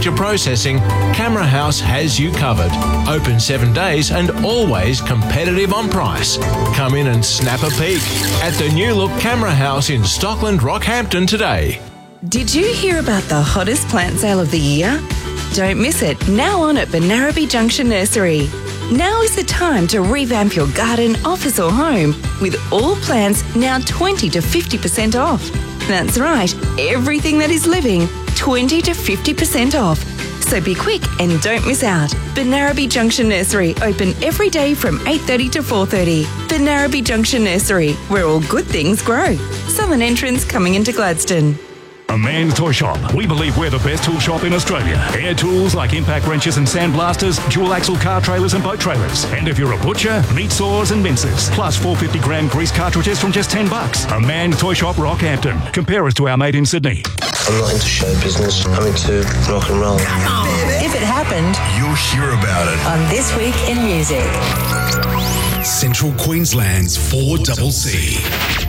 picture processing, Camera House has you covered. Open 7 days and always competitive on price. Come in and snap a peek at the new look Camera House in Stockland, Rockhampton today. Did you hear about the hottest plant sale of the year? Don't miss it, now on at Benarabi Junction Nursery. Now is the time to revamp your garden, office or home with all plants now 20 to 50% off. That's right, everything that is living, 20 to 50% off. So be quick and don't miss out. Benarabi Junction Nursery, open every day from 8:30 to 4:30. Benarabi Junction Nursery, where all good things grow. Southern entrance coming into Gladstone. A Man's Toy Shop. We believe we're the best tool shop in Australia. Air tools like impact wrenches and sandblasters, dual axle car trailers and boat trailers. And if you're a butcher, meat saws and mincers. Plus 450-gram grease cartridges from just $10. A Man's Toy Shop, Rockhampton. Compare us to our mate in Sydney. I'm not into show business. I'm into rock and roll. If it happened, you'll hear about it on This Week in Music. Central Queensland's 4CC.